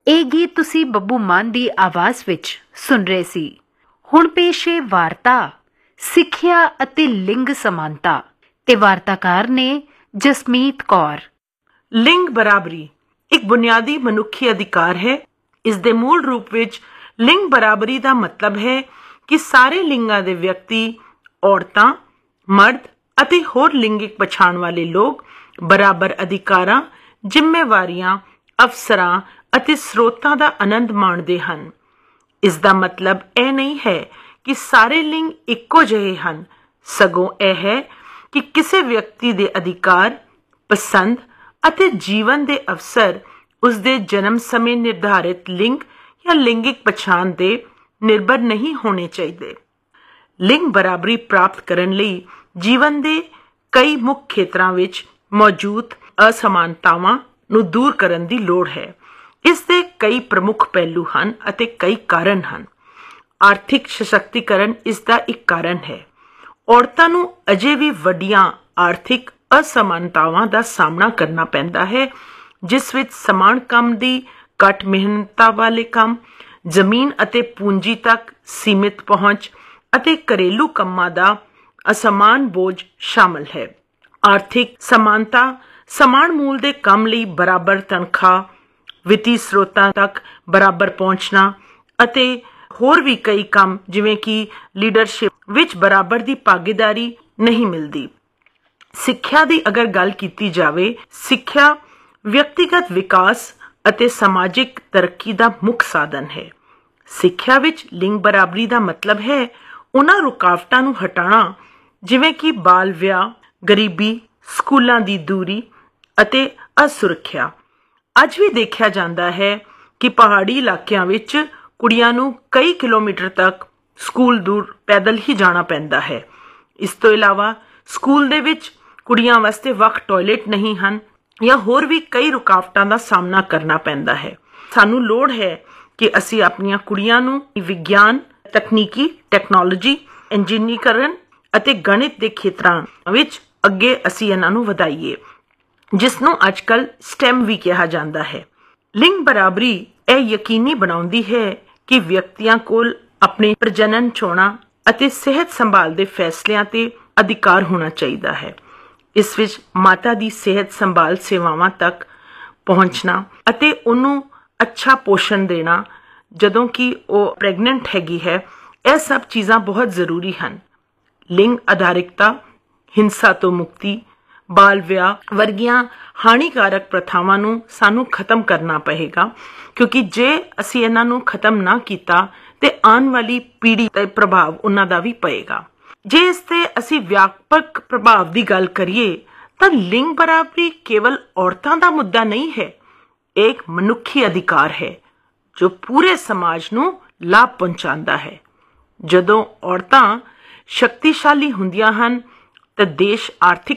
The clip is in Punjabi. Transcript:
ਇਹ ਗੀਤ ਤੁਸੀਂ ਬੱਬੂ ਮਾਨ ਦੀ ਆਵਾਜ਼ ਵਿੱਚ ਸੁਣ ਰਹੇ ਸੀ। ਹੁਣ ਪੇਸ਼ ਹੈ ਵਾਰਤਾ ਸਿੱਖਿਆ ਅਤੇ ਲਿੰਗ ਸਮਾਨਤਾ ਤੇ ਵਾਰਤਾਕਾਰ ਨੇ ਜਸਮੀਤ ਕੌਰ। ਲਿੰਗ ਬਰਾਬਰੀ ਇੱਕ ਬੁਨਿਆਦੀ ਮਨੁੱਖੀ ਅਧਿਕਾਰ ਹੈ। ਇਸ ਦੇ ਮੂਲ ਰੂਪ ਵਿੱਚ ਲਿੰਗ ਬਰਾਬਰੀ ਦਾ ਮਤਲਬ ਹੈ ਕਿ ਸਾਰੇ ਲਿੰਗਾਂ ਦੇ ਵਿਅਕਤੀ, ਔਰਤਾਂ, ਮਰਦ ਅਤੇ ਹੋਰ ਲਿੰਗਿਕ ਪਛਾਣ ਵਾਲੇ ਲੋਕ ਬਰਾਬਰ ਅਧਿਕਾਰਾਂ, ਜ਼ਿੰਮੇਵਾਰੀਆਂ, ਅਵਸਰਾਂ ਅਤੇ ਸਰੋਤਾਂ ਦਾ ਆਨੰਦ ਮਾਣਦੇ ਹਨ। ਇਸ ਦਾ ਮਤਲਬ ਇਹ ਨਹੀਂ ਹੈ ਕਿ ਸਾਰੇ ਲਿੰਗ ਇੱਕੋ ਜਿਹੇ ਹਨ, ਸਗੋਂ ਇਹ ਹੈ ਕਿ ਕਿਸੇ ਵਿਅਕਤੀ ਦੇ ਅਧਿਕਾਰ, ਪਸੰਦ ਅਤੇ ਜੀਵਨ ਦੇ ਅਵਸਰ ਉਸਦੇ ਜਨਮ ਸਮੇਂ ਨਿਰਧਾਰਿਤ ਲਿੰਗ ਜਾਂ ਲਿੰਗਿਕ ਪਛਾਣ ਤੇ ਨਿਰਭਰ ਨਹੀਂ ਹੋਣੇ ਚਾਹੀਦੇ। ਲਿੰਗ ਬਰਾਬਰੀ ਪ੍ਰਾਪਤ ਕਰਨ ਲਈ ਜੀਵਨ ਦੇ ਕਈ ਮੁੱਖ ਖੇਤਰਾਂ ਵਿੱਚ ਮੌਜੂਦ ਅਸਮਾਨਤਾਵਾਂ ਨੂੰ ਦੂਰ ਕਰਨ ਦੀ ਲੋੜ ਹੈ। ਇਸ ਦੇ ਕਈ ਪ੍ਰਮੁੱਖ ਪਹਿਲੂ ਹਨ ਅਤੇ ਕਈ ਕਾਰਨ ਹਨ। ਆਰਥਿਕ ਸਸ਼ਕਤੀਕਰਨ ਇਸ ਦਾ ਇੱਕ ਕਾਰਨ ਹੈ। ਔਰਤਾਂ ਨੂੰ ਅਜੇ ਵੀ ਵੱਡੀਆਂ ਆਰਥਿਕ ਅਸਮਾਨਤਾਵਾਂ ਦਾ ਸਾਹਮਣਾ ਕਰਨਾ ਪੈਂਦਾ ਹੈ, ਜਿਸ ਵਿੱਚ ਸਮਾਨ ਕੰਮ ਦੀ ਘੱਟ ਮਿਹਨਤਾਂ ਵਾਲੇ ਕੰਮ, ਜ਼ਮੀਨ ਅਤੇ ਪੂੰਜੀ ਤੱਕ ਸੀਮਿਤ ਪਹੁੰਚ ਅਤੇ ਘਰੇਲੂ ਕੰਮਾਂ ਦਾ ਅਸਮਾਨ ਬੋਝ ਸ਼ਾਮਲ ਹੈ। ਆਰਥਿਕ ਸਮਾਨਤਾ ਸਮਾਨ ਮੂਲ ਦੇ ਕੰਮ ਲਈ ਬਰਾਬਰ ਤਨਖਾਹ, ਵਿੱਤੀ ਸਰੋਤਾਂ ਤੱਕ ਬਰਾਬਰ ਪਹੁੰਚਣਾ ਅਤੇ ਹੋਰ ਵੀ ਕਈ ਕੰਮ ਜਿਵੇਂ ਕਿ ਲੀਡਰਸ਼ਿਪ ਵਿੱਚ ਬਰਾਬਰ ਦੀ ਭਾਗੀਦਾਰੀ ਨਹੀਂ ਮਿਲਦੀ। ਸਿੱਖਿਆ ਦੀ ਅਗਰ ਗੱਲ ਕੀਤੀ ਜਾਵੇ, ਸਿੱਖਿਆ ਵਿਅਕਤੀਗਤ ਵਿਕਾਸ ਅਤੇ ਸਮਾਜਿਕ ਤਰੱਕੀ ਦਾ ਮੁੱਖ ਸਾਧਨ ਹੈ। ਸਿੱਖਿਆ ਵਿੱਚ ਲਿੰਗ ਬਰਾਬਰੀ ਦਾ ਮਤਲਬ ਹੈ ਉਹਨਾਂ ਰੁਕਾਵਟਾਂ ਨੂੰ ਹਟਾਉਣਾ ਜਿਵੇਂ ਕਿ ਬਾਲ ਵਿਆਹ, ਗਰੀਬੀ, ਸਕੂਲਾਂ ਦੀ ਦੂਰੀ ਅਤੇ ਅਸੁਰੱਖਿਆ। ਅੱਜ ਵੀ ਦੇਖਿਆ ਜਾਂਦਾ ਹੈ ਕਿ ਪਹਾੜੀ ਇਲਾਕਿਆਂ ਵਿੱਚ ਕੁੜੀਆਂ ਨੂੰ ਕਈ ਕਿਲੋਮੀਟਰ ਤੱਕ ਸਕੂਲ ਦੂਰ ਪੈਦਲ ਹੀ ਜਾਣਾ ਪੈਂਦਾ ਹੈ। ਇਸ ਤੋਂ ਇਲਾਵਾ ਸਕੂਲ ਦੇ ਵਿੱਚ ਕੁੜੀਆਂ ਵਾਸਤੇ ਵੱਖ ਟਾਇਲਟ ਨਹੀਂ ਹਨ ਜਾਂ ਹੋਰ ਵੀ ਕਈ ਰੁਕਾਵਟਾਂ ਦਾ ਸਾਹਮਣਾ ਕਰਨਾ ਪੈਂਦਾ ਹੈ। ਸਾਨੂੰ ਲੋੜ ਹੈ ਕਿ ਅਸੀਂ ਆਪਣੀਆਂ ਕੁੜੀਆਂ ਨੂੰ ਵਿਗਿਆਨ, ਤਕਨੀਕੀ, ਟੈਕਨੋਲੋਜੀ, ਇੰਜੀਨੀਅਰਿੰਗ ਅਤੇ ਗਣਿਤ ਦੇ ਖੇਤਰਾਂ ਵਿੱਚ ਅੱਗੇ ਅਸੀਂ ਇਹਨਾਂ ਨੂੰ ਵਧਾਈਏ, ਜਿਸ ਨੂੰ ਅੱਜ ਕੱਲ੍ਹ STEM ਵੀ ਕਿਹਾ ਜਾਂਦਾ ਹੈ। ਲਿੰਗ ਬਰਾਬਰੀ ਇਹ ਯਕੀਨੀ ਬਣਾਉਂਦੀ ਹੈ ਕਿ ਵਿਅਕਤੀਆਂ ਕੋਲ ਆਪਣੇ ਪ੍ਰਜਨਨ ਚੋਣਾਂ ਅਤੇ ਸਿਹਤ ਸੰਭਾਲ ਦੇ ਫੈਸਲਿਆਂ ਤੇ ਅਧਿਕਾਰ ਹੋਣਾ ਚਾਹੀਦਾ ਹੈ। ਇਸ ਵਿੱਚ ਮਾਤਾ ਦੀ ਸਿਹਤ ਸੰਭਾਲ ਸੇਵਾਵਾਂ ਤੱਕ ਪਹੁੰਚਣਾ ਅਤੇ ਉਹਨੂੰ ਅੱਛਾ ਪੋਸ਼ਣ ਦੇਣਾ ਜਦੋਂ ਕਿ ਉਹ ਪ੍ਰੈਗਨੈਂਟ ਹੈਗੀ ਹੈ, ਇਹ ਸਭ ਚੀਜ਼ਾਂ ਬਹੁਤ ਜ਼ਰੂਰੀ ਹਨ। ਲਿੰਗ ਆਧਾਰਿਕਤਾ, ਹਿੰਸਾ ਤੋਂ ਮੁਕਤੀ, ਬਾਲ ਵਿਆਹ ਵਰਗੀਆਂ ਹਾਨੀਕਾਰਕ ਪ੍ਰਥਾਵਾਂ ਨੂੰ ਸਾਨੂੰ ਖਤਮ ਕਰਨਾ ਪਏਗਾ, ਕਿਉਂਕਿ ਜੇ ਅਸੀਂ ਇਹਨਾਂ ਨੂੰ ਖਤਮ ਨਾ ਕੀਤਾ ਤੇ ਆਉਣ ਵਾਲੀ ਪੀੜ੍ਹੀ ਤੇ ਪ੍ਰਭਾਵ ਉਹਨਾਂ ਦਾ ਵੀ ਪਏਗਾ। ਜੇ ਇਸ ਤੇ ਅਸੀਂ ਵਿਆਪਕ ਪ੍ਰਭਾਵ ਦੀ ਗੱਲ ਕਰੀਏ ਤਾਂ ਲਿੰਗ ਬਰਾਬਰੀ ਕੇਵਲ ਔਰਤਾਂ ਦਾ ਮੁੱਦਾ ਨਹੀਂ ਹੈ, ਇਹ ਇੱਕ ਮਨੁੱਖੀ ਅਧਿਕਾਰ ਹੈ ਜੋ ਪੂਰੇ ਸਮਾਜ ਨੂੰ ਲਾਭ ਪਹੁੰਚਾਉਂਦਾ ਹੈ। ਜਦੋਂ ਔਰਤਾਂ ਸ਼ਕਤੀਸ਼ਾਲੀ ਹੁੰਦੀਆਂ ਹਨ ਤਾਂ ਦੇਸ਼ ਆਰਥਿਕ